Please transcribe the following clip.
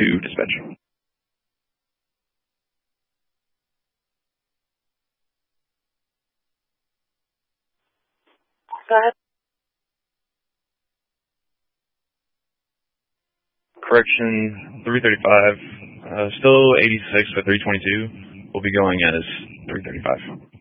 to dispatch. Go ahead. Correction, 335. Still 86 but 322. We'll be going as 335.